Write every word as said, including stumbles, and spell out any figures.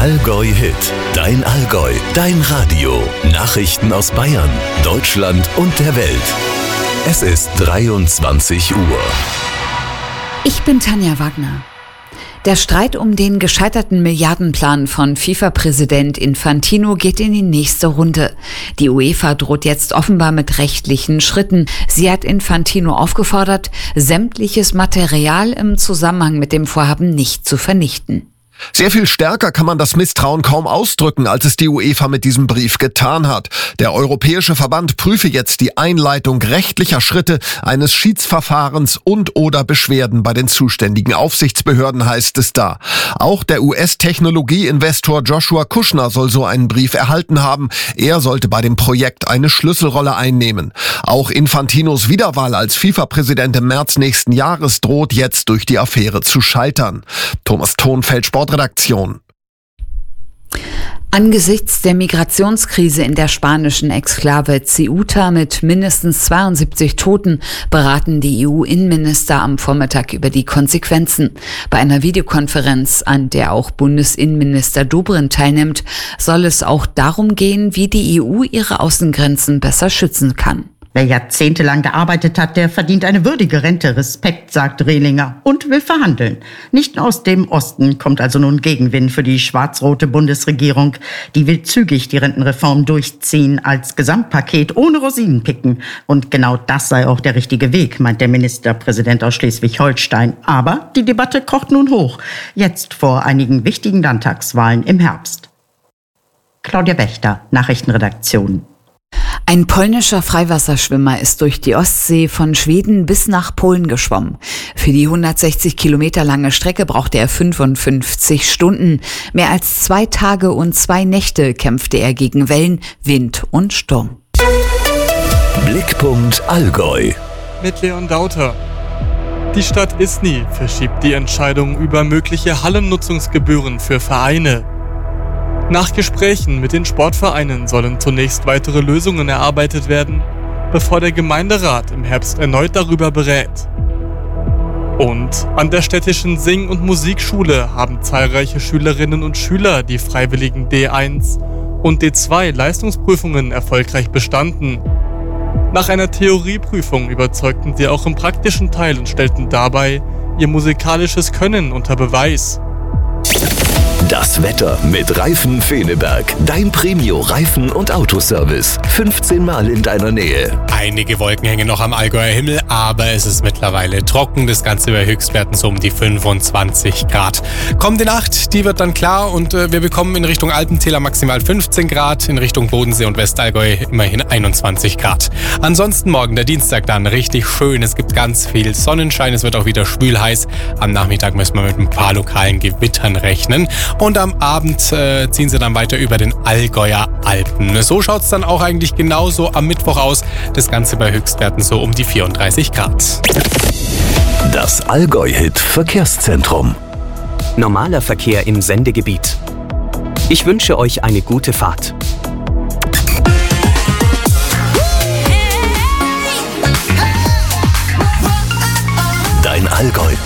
Allgäu Hit. Dein Allgäu, dein Radio. Nachrichten aus Bayern, Deutschland und der Welt. Es ist dreiundzwanzig Uhr. Ich bin Tanja Wagner. Der Streit um den gescheiterten Milliardenplan von FIFA-Präsident Infantino geht in die nächste Runde. Die UEFA droht jetzt offenbar mit rechtlichen Schritten. Sie hat Infantino aufgefordert, sämtliches Material im Zusammenhang mit dem Vorhaben nicht zu vernichten. Sehr viel stärker kann man das Misstrauen kaum ausdrücken, als es die UEFA mit diesem Brief getan hat. Der Europäische Verband prüfe jetzt die Einleitung rechtlicher Schritte, eines Schiedsverfahrens und oder Beschwerden bei den zuständigen Aufsichtsbehörden, heißt es da. Auch der U S-Technologieinvestor Joshua Kushner soll so einen Brief erhalten haben. Er sollte bei dem Projekt eine Schlüsselrolle einnehmen. Auch Infantinos Wiederwahl als FIFA-Präsident im März nächsten Jahres droht jetzt durch die Affäre zu scheitern. Thomas Thonfeld, Sportredaktion. Angesichts der Migrationskrise in der spanischen Exklave Ceuta mit mindestens zweiundsiebzig Toten beraten die E U-Innenminister am Vormittag über die Konsequenzen. Bei einer Videokonferenz, an der auch Bundesinnenminister Dobrindt teilnimmt, soll es auch darum gehen, wie die E U ihre Außengrenzen besser schützen kann. Wer jahrzehntelang gearbeitet hat, der verdient eine würdige Rente. Respekt, sagt Rehlinger und will verhandeln. Nicht aus dem Osten kommt also nun Gegenwind für die schwarz-rote Bundesregierung. Die will zügig die Rentenreform durchziehen als Gesamtpaket ohne Rosinenpicken. Und genau das sei auch der richtige Weg, meint der Ministerpräsident aus Schleswig-Holstein. Aber die Debatte kocht nun hoch. Jetzt vor einigen wichtigen Landtagswahlen im Herbst. Claudia Wächter, Nachrichtenredaktion. Ein polnischer Freiwasserschwimmer ist durch die Ostsee von Schweden bis nach Polen geschwommen. Für die hundertsechzig Kilometer lange Strecke brauchte er fünfundfünfzig Stunden. Mehr als zwei Tage und zwei Nächte kämpfte er gegen Wellen, Wind und Sturm. Blickpunkt Allgäu. Mit Leon Dauter. Die Stadt Isny verschiebt die Entscheidung über mögliche Hallennutzungsgebühren für Vereine. Nach Gesprächen mit den Sportvereinen sollen zunächst weitere Lösungen erarbeitet werden, bevor der Gemeinderat im Herbst erneut darüber berät. Und an der städtischen Sing- und Musikschule haben zahlreiche Schülerinnen und Schüler die freiwilligen D eins und D zwei Leistungsprüfungen erfolgreich bestanden. Nach einer Theorieprüfung überzeugten sie auch im praktischen Teil und stellten dabei ihr musikalisches Können unter Beweis. Das Wetter mit Reifen Feneberg. Dein Premio-Reifen- und Autoservice. fünfzehn Mal in deiner Nähe. Einige Wolken hängen noch am Allgäuer Himmel, aber es ist mittlerweile trocken. Das Ganze bei Höchstwerten so um die fünfundzwanzig Grad. Kommende Nacht, die wird dann klar und äh, wir bekommen in Richtung Alpentäler maximal fünfzehn Grad, in Richtung Bodensee und Westallgäu immerhin einundzwanzig Grad. Ansonsten morgen, der Dienstag, dann richtig schön. Es gibt ganz viel Sonnenschein, es wird auch wieder schwül heiß. Am Nachmittag müssen wir mit ein paar lokalen Gewittern rechnen. Und am Abend äh, ziehen sie dann weiter über den Allgäuer Alpen. So schaut es dann auch eigentlich genauso am Mittwoch aus. Das Ganze bei Höchstwerten so um die vierunddreißig Grad. Das Allgäu-Hit Verkehrszentrum. Normaler Verkehr im Sendegebiet. Ich wünsche euch eine gute Fahrt. Dein Allgäu.